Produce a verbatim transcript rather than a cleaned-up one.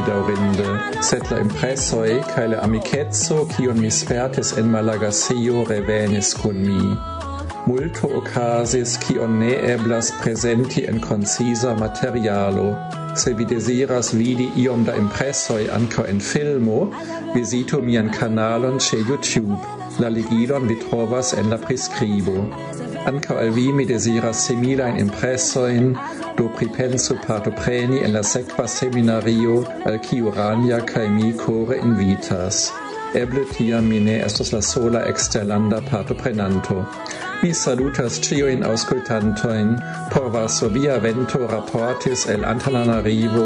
bedaŭrinde, sed la impresoj kaj la amikeco, kiun mi spertis en Malagasio, revenis kun mi. Multo okazis, kion ne eblas presenti en konciza materialo. Se vi desiras vidi iom da impresoj ankaŭ en filmo, vizitu mian kanalon ĉe YouTube. La ligilon vi trovas en la priskribo. Ankaŭ al vi mi desiras similajn impresojn, do pripensu partopreni en la sekva seminario, al kiu Rania kaj mi kore invitas. Eble tiam mi ne estos la sola eksterlanda partoprenanto. Mi salutas ĉiujn aŭskultantojn. Por Varsovia Vento raportis el Antananarivo